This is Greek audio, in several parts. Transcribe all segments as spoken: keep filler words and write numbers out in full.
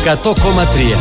εκατό κόμμα τρία.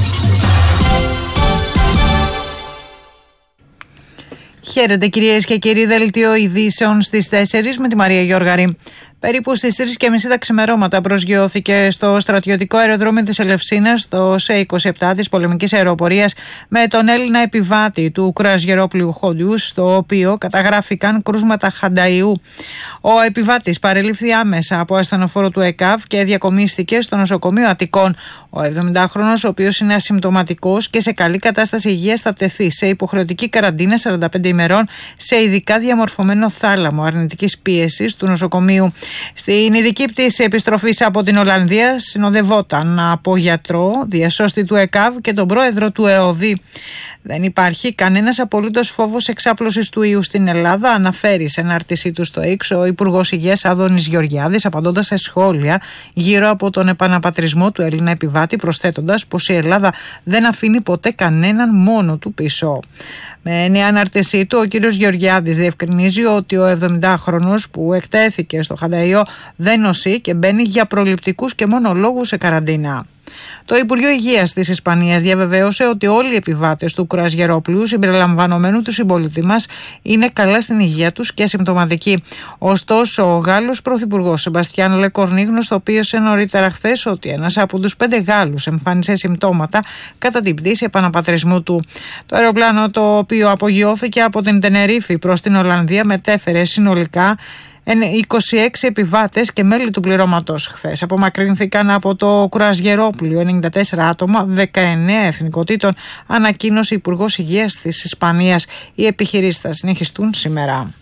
Χαίρετε κυρίες και κύριοι, δελτίο ειδήσεων στις τέσσερις με τη Μαρία Γιώργαρη. Περίπου στις τρεις και μισή τα ξημερώματα προσγειώθηκε στο στρατιωτικό αεροδρόμιο της Ελευσίνας, το ΣΕ είκοσι επτά της πολεμικής αεροπορίας, με τον Έλληνα επιβάτη του κρουαζιερόπλοιου Χόντιους, στο οποίο καταγράφηκαν κρούσματα χανταϊού. Ο επιβάτης παρελήφθη άμεσα από ασθενοφόρο του ΕΚΑΒ και διακομίστηκε στο νοσοκομείο Αττικών. Ο εβδομηντάχρονος, ο οποίος είναι ασυμπτωματικός και σε καλή κατάσταση υγείας, θα τεθεί σε υποχρεωτική καραντίνα σαράντα πέντε ημερών σε ειδικά διαμορφωμένο θάλαμο αρνητικής πίεσης του νοσοκομείου. Στην ειδική πτήση επιστροφής από την Ολλανδία συνοδευόταν από γιατρό, διασώστη του ΕΚΑΒ και τον πρόεδρο του ΕΟΔΗ. Δεν υπάρχει κανένας απολύτως φόβος εξάπλωσης του ιού στην Ελλάδα, αναφέρει σε ανάρτησή του στο X ο Υπουργός Υγείας Άδωνης Γεωργιάδης, απαντώντας σε σχόλια γύρω από τον επαναπατρισμό του Έλληνα επιβάτη, προσθέτοντας πως η Ελλάδα δεν αφήνει ποτέ κανέναν μόνο του πίσω. Με νέα ανάρτησή του, ο κύριος Γεωργιάδης διευκρινίζει ότι ο εβδομηντάχρονος που εκτέθηκε στο χανταϊό δεν νοσεί και μπαίνει για προληπτικούς και μόνο λόγους σε καραντίνα. Το Υπουργείο Υγείας της Ισπανίας διαβεβαίωσε ότι όλοι οι επιβάτες του κρουαζιερόπλοιου, συμπεριλαμβανομένου του συμπολίτη μας, είναι καλά στην υγεία τους και ασυμπτωματικοί. Ωστόσο, ο Γάλλος Πρωθυπουργός Σεμπαστιάν Λεκορνί γνωστοποίησε νωρίτερα χθες ότι ένας από τους πέντε Γάλλους εμφάνισε συμπτώματα κατά την πτήση επαναπατρισμού του. Το αεροπλάνο, το οποίο απογειώθηκε από την Τενερίφη προς την Ολλανδία, μετέφερε συνολικά είκοσι έξι επιβάτες και μέλη του πληρώματος. Χθες απομακρύνθηκαν από το κρουαζιερόπλοιο ενενήντα τέσσερα άτομα δεκαεννέα εθνικοτήτων, ανακοίνωσε ο Υπουργός Υγείας της Ισπανίας. Οι επιχειρήσεις θα συνεχιστούν σήμερα.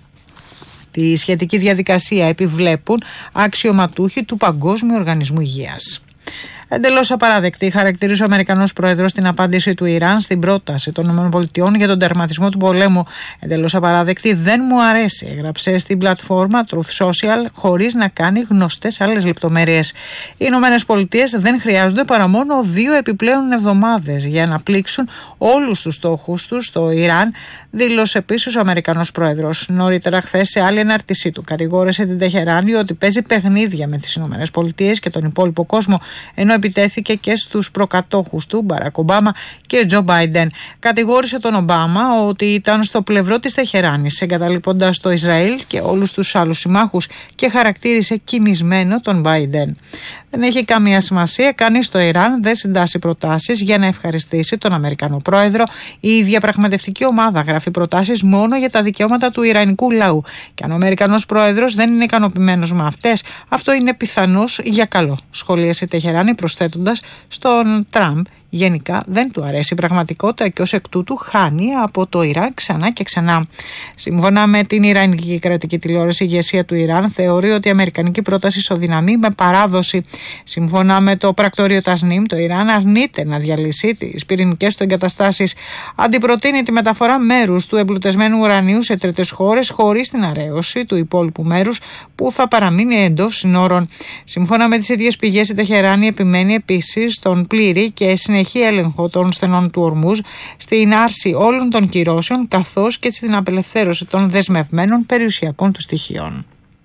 Τη σχετική διαδικασία επιβλέπουν αξιωματούχοι του Παγκόσμιου Οργανισμού Υγείας. Εντελώς απαράδεκτη χαρακτηρίζει ο Αμερικανός Πρόεδρος την απάντηση του Ιράν στην πρόταση των ΗΠΑ για τον τερματισμό του πολέμου. Εντελώς απαράδεκτη, δεν μου αρέσει, έγραψε στην πλατφόρμα Truth Social, χωρίς να κάνει γνωστές άλλες λεπτομέρειες. Οι ΗΠΑ δεν χρειάζονται παρά μόνο δύο επιπλέον εβδομάδες για να πλήξουν όλους τους στόχους τους στο Ιράν, δήλωσε επίσης ο Αμερικανός Πρόεδρος. Νωρίτερα, χθες, σε άλλη ανάρτησή του, κατηγόρησε την Τεχεράνη ότι παίζει παιχνίδια με τις ΗΠΑ και τον υπόλοιπο κόσμο, ενώ επιτέθηκε και στους προκατόχους του, Μπαράκ Ομπάμα και Τζο Μπάιντεν. Κατηγόρησε τον Ομπάμα ότι ήταν στο πλευρό της Τεχεράνης, εγκαταλείποντας το Ισραήλ και όλους τους άλλους συμμάχους, και χαρακτήρισε κοιμισμένο τον Μπάιντεν. Δεν έχει καμία σημασία, κανείς στο Ιράν δεν συντάσσει προτάσεις για να ευχαριστήσει τον Αμερικανό Πρόεδρο. Η διαπραγματευτική ομάδα γράφει προτάσεις μόνο για τα δικαιώματα του Ιρανικού λαού. Και αν ο Αμερικανός Πρόεδρος δεν είναι ικανοποιημένος με αυτές, αυτό είναι πιθανώς για καλό, σχολίασε η Τεχεράνη, προσθέτοντας στον Τραμπ γενικά δεν του αρέσει η πραγματικότητα και ως εκ τούτου χάνει από το Ιράν ξανά και ξανά. Σύμφωνα με την Ιρανική κρατική τηλεόραση, η ηγεσία του Ιράν θεωρεί ότι η αμερικανική πρόταση ισοδυναμεί με παράδοση. Σύμφωνα με το πρακτορείο Τασνίμ, το Ιράν αρνείται να διαλύσει τις πυρηνικές του εγκαταστάσεις. Αντιπροτείνει τη μεταφορά μέρους του εμπλουτισμένου ουρανίου σε τρίτες χώρες, χωρίς την αρέωση του υπόλοιπου μέρους που θα παραμείνει εντός συνόρων. Σύμφωνα με τις ίδιες πηγές, η Τεχεράνη επιμένει επίσης στον πλήρη και συνεχή έλεγχο των στενών του Ορμούζ, στην άρση όλων των κυρώσεων, καθώς και στην απελευθέρωση των δεσμευμένων περιουσιακών του στοιχείων.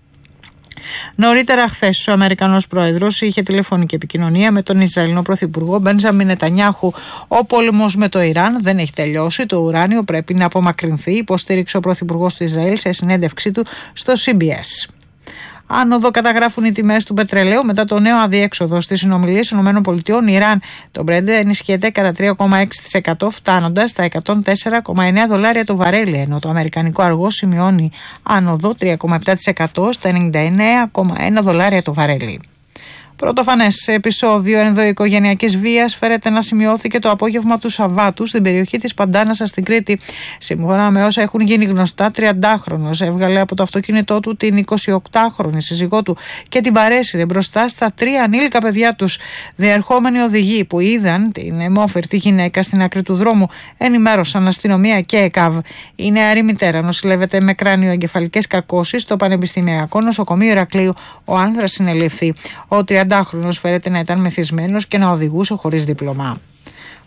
Νωρίτερα χθες, ο Αμερικανός Πρόεδρος είχε τηλεφωνική επικοινωνία με τον Ισραηλινό Πρωθυπουργό Μπέντζαμιν Νετανιάχου. Ο πόλεμος με το Ιράν δεν έχει τελειώσει. Το ουράνιο πρέπει να απομακρυνθεί, υποστήριξε ο Πρωθυπουργός του Ισραήλ σε συνέντευξή του στο σι μπι ες. Άνοδο καταγράφουν οι τιμές του πετρελαίου μετά το νέο αδιέξοδο στις συνομιλίες των ΗΠΑ. Ιράν. Το Brent ενισχύεται κατά τρία κόμμα έξι τοις εκατό, φτάνοντας στα εκατόν τέσσερα κόμμα εννέα δολάρια το βαρέλι, ενώ το αμερικανικό αργό σημειώνει άνοδο τρία κόμμα επτά τοις εκατό στα ενενήντα εννέα κόμμα ένα δολάρια το βαρέλι. Πρωτοφανές επεισόδιο ενδοοικογενειακής βίας φέρεται να σημειώθηκε το απόγευμα του Σαββάτου στην περιοχή της Παντάνασας στην Κρήτη. Σύμφωνα με όσα έχουν γίνει γνωστά, τριαντάχρονος έβγαλε από το αυτοκίνητό του την εικοσιοκτάχρονη σύζυγό του και την παρέσυρε μπροστά στα τρία ανήλικα παιδιά τους. Διερχόμενοι οδηγοί που είδαν την αιμόφερτη γυναίκα στην άκρη του δρόμου ενημέρωσαν αστυνομία και ΕΚΑΒ. Η νεαρή μητέρα νοσηλεύεται με κράνιο-εγκεφαλικές κακώσεις στο Πανεπιστημιακό Νοσοκομείο Ηρακλείου. Ο άνδρας συνελήφθη. Ο τριαντάχρονος φέρεται να ήταν μεθυσμένος και να οδηγούσε χωρίς δίπλωμα.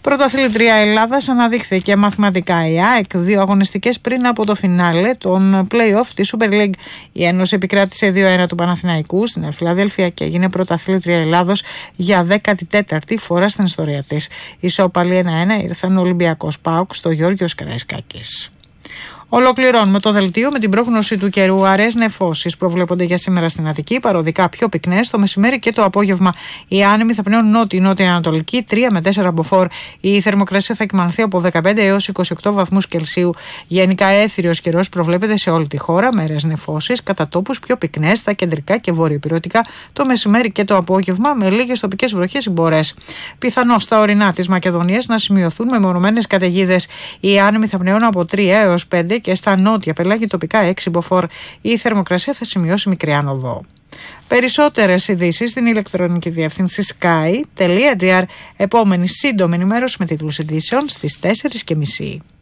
Πρωταθλήτρια Ελλάδας αναδείχθηκε μαθηματικά η ΑΕΚ δύο αγωνιστικές πριν από το φινάλε των play-off της Super League. Η Ένωση επικράτησε δύο ένα του Παναθηναϊκού στην Φιλαδέλφια και έγινε πρωταθλήτρια Ελλάδος για δέκατη τέταρτη φορά στην ιστορία της. Ισόπαλοι ένα ένα ήρθαν ο Ολυμπιακός ΠΑΟΚ στο Γιώργος Καραϊσκάκης. Ολοκληρώνουμε το δελτίο με την πρόγνωση του καιρού. Αραιές νεφώσεις προβλέπονται για σήμερα στην Αττική, παροδικά πιο πυκνές το μεσημέρι και το απόγευμα. Οι άνεμοι θα πνέουν νότιο-νότια-ανατολική, τρία με τέσσερα μποφόρ. Η θερμοκρασία θα κυμανθεί από δεκαπέντε έως είκοσι οκτώ βαθμούς Κελσίου. Γενικά έθριος καιρός προβλέπεται σε όλη τη χώρα, με αραιές νεφώσεις, κατά τόπους πιο πυκνές στα κεντρικά και βόρειο-ηπειρωτικά το μεσημέρι και το απόγευμα, με λίγες τοπικές βροχές ή μπορές. Πιθανώς στα ορεινά της Μακεδονίας να σημειωθούν μεμονωμένες καταιγίδες. Οι άνεμοι θα πνέουν από τρία έως πέντε και στα νότια πελάγη τοπικά έξι μποφόρ. Η θερμοκρασία θα σημειώσει μικρή άνοδο. Περισσότερες ειδήσεις στην ηλεκτρονική διεύθυνση sky τελεία gr. Επόμενη σύντομη ενημέρωση με τίτλους ειδήσεων στις τέσσερις και μισή.